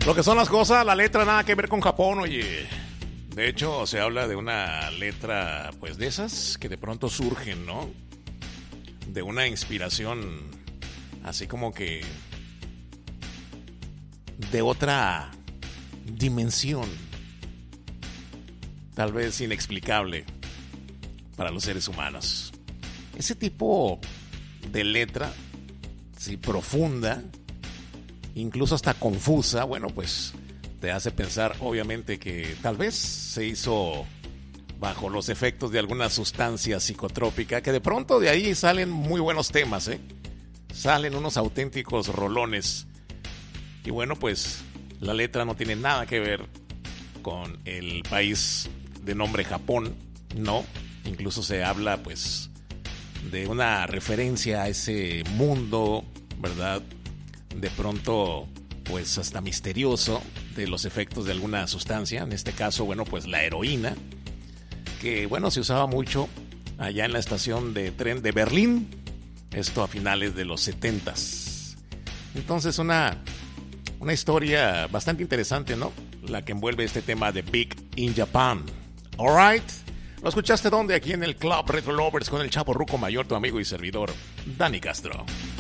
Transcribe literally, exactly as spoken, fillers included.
Lo que son las cosas, la letra nada que ver con Japón, oye. De hecho, se habla de una letra, pues de esas que de pronto surgen, ¿no? De una inspiración así como que de otra dimensión, tal vez inexplicable para los seres humanos. Ese tipo de letra, sí, profunda, incluso hasta confusa, bueno, pues te hace pensar obviamente que tal vez se hizo bajo los efectos de alguna sustancia psicotrópica, que de pronto de ahí salen muy buenos temas, ¿eh? Salen unos auténticos rolones. Y bueno, pues la letra no tiene nada que ver con el país de nombre Japón, no. Incluso se habla pues de una referencia a ese mundo, ¿verdad? De pronto pues hasta misterioso, de los efectos de alguna sustancia, en este caso, bueno, pues la heroína, que bueno, se usaba mucho allá en la estación de tren de Berlín, esto a finales de los setentas. Entonces una, una historia bastante interesante, ¿no? La que envuelve este tema de Big in Japan. Alright, ¿lo escuchaste dónde? Aquí en el Club Retro Lovers con el Chapo Ruco Mayor, tu amigo y servidor, Dani Castro.